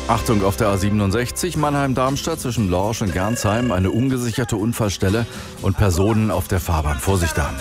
Achtung, auf der A67 Mannheim-Darmstadt zwischen Lorsch und Gernsheim eine ungesicherte Unfallstelle und Personen auf der Fahrbahn. Vorsicht da.